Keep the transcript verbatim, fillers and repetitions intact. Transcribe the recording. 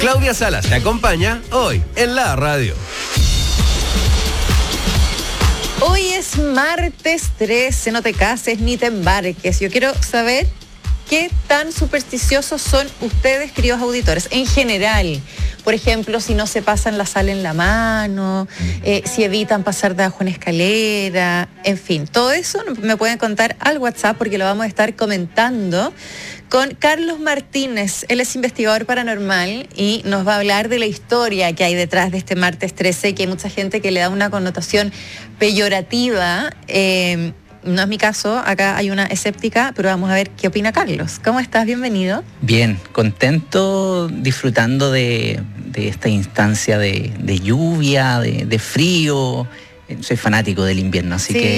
Claudia Salas te acompaña hoy en la radio. Hoy es martes trece, no te cases ni te embarques. Yo quiero saber qué tan supersticiosos son ustedes, queridos auditores, en general. Por ejemplo, si no se pasan la sal en la mano, eh, si evitan pasar de abajo en escalera, en fin. Todo eso me pueden contar al WhatsApp porque lo vamos a estar comentando con Carlos Martínez. Él es investigador paranormal y nos va a hablar de la historia que hay detrás de este martes trece, que hay mucha gente que le da una connotación peyorativa. Eh, no es mi caso, acá hay una escéptica, pero vamos a ver qué opina Carlos. ¿Cómo estás? Bienvenido. Bien, contento, disfrutando de, de esta instancia de, de lluvia, de, de frío. Soy fanático del invierno, así sí. que